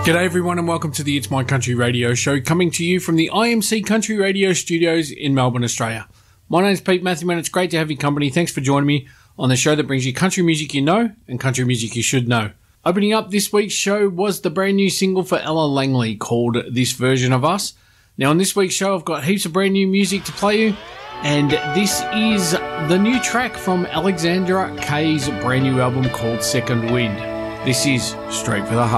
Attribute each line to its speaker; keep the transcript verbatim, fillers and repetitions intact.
Speaker 1: G'day everyone and welcome to the It's My Country Radio Show, coming to you from the I M C Country Radio Studios in Melbourne, Australia. My name's Pete Matthew and it's great to have your company. Thanks for joining me on the show that brings you country music you know and country music you should know. Opening up this week's show was the brand new single for Ella Langley called This Version of Us. Now on this week's show I've got heaps of brand new music to play you, and this is the new track from Alexandra Kay's brand new album called Second Wind. This is Straight for the Heart.